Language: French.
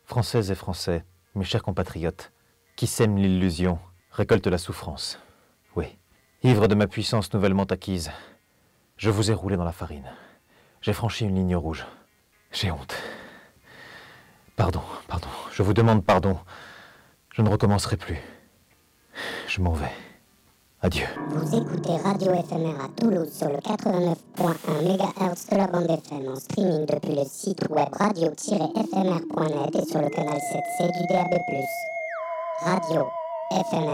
Françaises et Français, mes chers compatriotes, qui sèment l'illusion, récoltent la souffrance. Oui, ivre de ma puissance nouvellement acquise, je vous ai roulé dans la farine. J'ai franchi une ligne rouge. J'ai honte. Pardon, je vous demande pardon. Je ne recommencerai plus. Je m'en vais. Adieu. Vous écoutez Radio FMR à Toulouse sur le 89.1 MHz de la bande FM en streaming depuis le site web radio-fmr.net et sur le canal 7C du DAB+. Radio FMR.